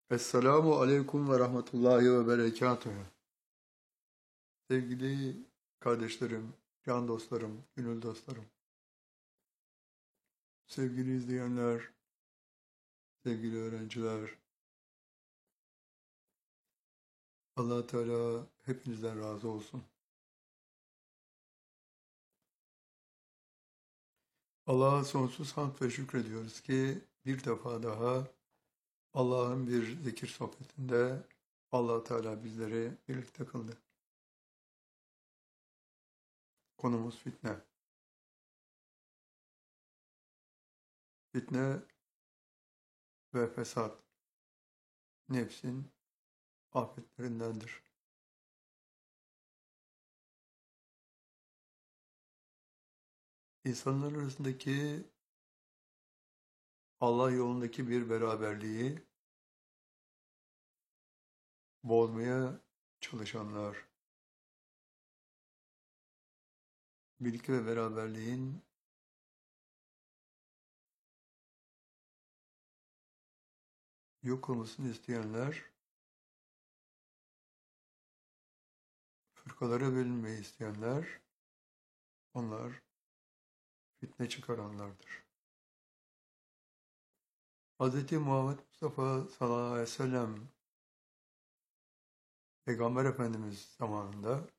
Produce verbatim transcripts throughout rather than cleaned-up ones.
Esselamu Aleyküm ve Rahmetullahi ve Berekatuhu. Sevgili kardeşlerim, can dostlarım, gönül dostlarım, sevgili izleyenler, sevgili öğrenciler, Allah Teala hepinizden razı olsun. Allah'a sonsuz hamd ve şükrediyoruz ki bir defa daha Allah'ın bir zikir sohbetinde Allah Teala bizleri birlikte kıldı. Konumuz fitne. Fitne ve fesat nefsin afetlerindendir. İnsanlar arasındaki Allah yolundaki bir beraberliği bozmaya çalışanlar, birlik ve beraberliğin yok olmasını isteyenler, fırkalara bölünmeyi isteyenler, onlar fitne çıkaranlardır. Hz. Muhammed Mustafa sallallahu aleyhi ve sellem Peygamber Efendimiz zamanında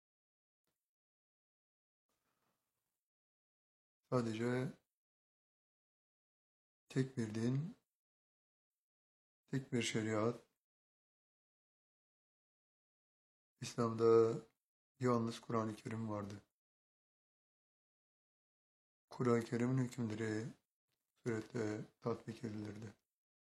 sadece tek bir din, tek bir şeriat, İslam'da yalnız Kur'an-ı Kerim vardı. Kur'an-ı Kerim'in hükümleri suretle tatbik edilirdi.